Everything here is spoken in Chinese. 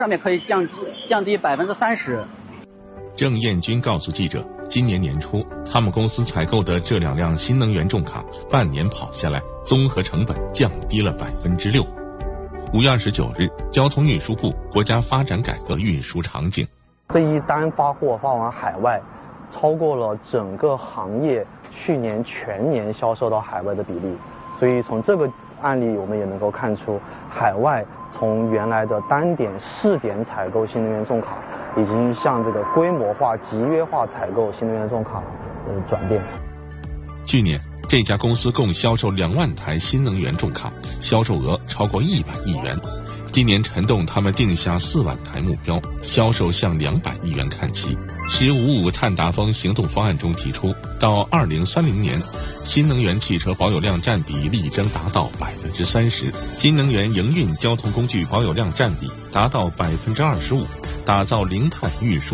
上面可以降低30%。 郑艳军告诉记者，今年年初，他们公司采购的这2辆新能源重卡，半年跑下来，综合成本降低了6%。5月29日，交通运输部国家发展改革运输场景。 这一单发往海外，超过了整个行业去年全年销售到海外的比例。所以从这个案例，我们也能够看出，海外从原来的单点、试点采购新能源重卡，已经向这个规模化、集约化采购新能源重卡转变。 去年，这家公司共销售2万台新能源重卡，销售额超过100亿元。今年陈动他们定下4万台目标，销售向200亿元看齐。“1555”碳达峰行动方案中提出，到2030年，新能源汽车保有量占比力争达到30%，新能源营运交通工具保有量占比达到25%，打造零碳运输